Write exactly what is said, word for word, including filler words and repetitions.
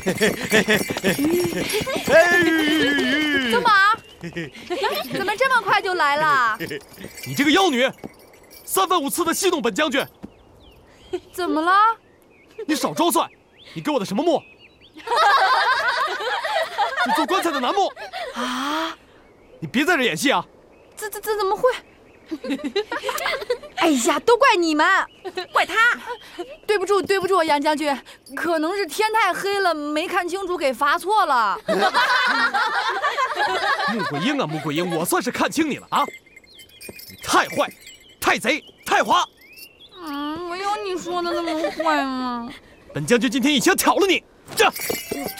怎么？怎么这么快就来了？ 你这个妖女，三番五次的戏弄本将军。 怎么了？ 你少装蒜！你给我的什么墨？你做棺材的楠木啊！ 你别在这演戏啊！ 这这这怎么会？哎呀，都怪你们，怪他！对不住，对不住，杨将军，可能是天太黑了，没看清楚，给罚错了。 穆桂英啊，穆桂英，我算是看清你了啊！你太坏，太贼，太滑。 嗯，没有你说的那么坏嘛。 本将军今天一枪挑了你！这。